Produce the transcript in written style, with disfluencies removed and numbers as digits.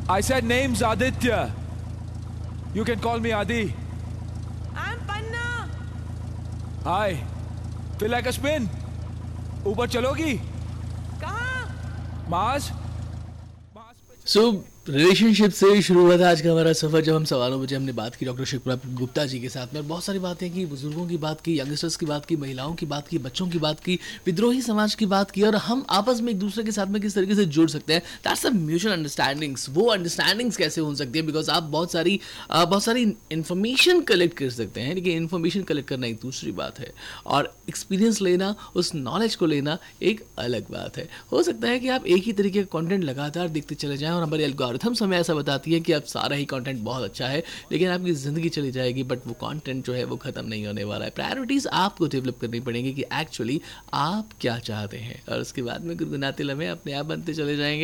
I said name's Aditya. You can call me Adi. I'm Panna. Hi. Feel like a spin? ऊपर चलोगी? कहाँ? Mars? सो relationship से शुरू हुआ था आज का हमारा सफ़र, जब हम सवा 9 बजे हमने बात की डॉक्टर शिप्रा गुप्ता जी के साथ में, और बहुत सारी बातें की, बुजुर्गों की बात की, यंगस्टर्स की बात की, महिलाओं की बात की, बच्चों की बात की, विद्रोही समाज की बात की, और हम आपस में एक दूसरे के साथ में किस तरीके से जुड़ सकते हैं। That's a mutual understandings. वो अंडरस्टैंडिंग्स कैसे हो सकती है, बिकॉज आप बहुत सारी इन्फॉर्मेशन कलेक्ट कर सकते हैं, लेकिन इन्फॉर्मेशन कलेक्ट करना एक दूसरी बात है, और एक्सपीरियंस लेना, उस नॉलेज को लेना एक अलग बात है। हो सकता है कि आप एक ही तरीके का कंटेंट लगातार देखते चले जाएं, और हमारी एल्गोरिथम्स हमें ऐसा बताती है कि अब सारा ही कंटेंट बहुत अच्छा है, लेकिन आपकी ज़िंदगी चली जाएगी, बट वो कंटेंट जो है वो ख़त्म नहीं होने वाला है। प्रायोरिटीज़ आपको डेवलप करनी पड़ेंगी कि एक्चुअली आप क्या चाहते हैं, और उसके बाद में गुनगुनाते लम्हे अपने आप बनते चले जाएंगे।